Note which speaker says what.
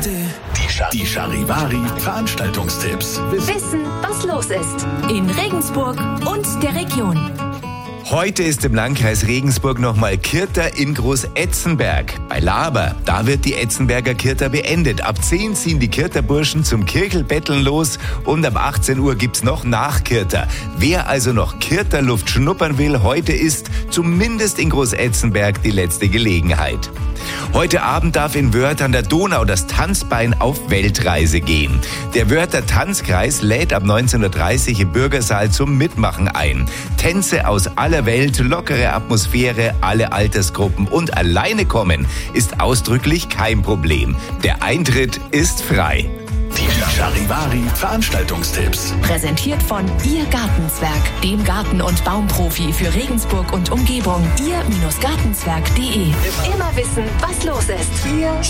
Speaker 1: Die Charivari Veranstaltungstipps.
Speaker 2: Wissen, was los ist in Regensburg und der Region.
Speaker 3: Heute ist im Landkreis Regensburg nochmal Kirta in Großetzenberg. Bei Laber, da wird die Etzenberger Kirta beendet. Ab 10 ziehen die Kirta-Burschen zum Kirchelbetteln los und ab 18 Uhr gibt's noch Nachkirta. Wer also noch Kirta-Luft schnuppern will, heute ist zumindest in Großetzenberg die letzte Gelegenheit. Heute Abend darf in Wörth an der Donau das Tanzbein auf Weltreise gehen. Der Wörther Tanzkreis lädt ab 19:30 Uhr im Bürgersaal zum Mitmachen ein. Tänze aus aller Welt, lockere Atmosphäre, alle Altersgruppen und alleine kommen ist ausdrücklich kein Problem. Der Eintritt ist frei.
Speaker 1: Die Charivari Veranstaltungstipps.
Speaker 2: Präsentiert von Ihr Gartenzwerg, dem Garten- und Baumprofi für Regensburg und Umgebung. Ihr-Gartenzwerg.de. Immer wissen, was los ist. Ihr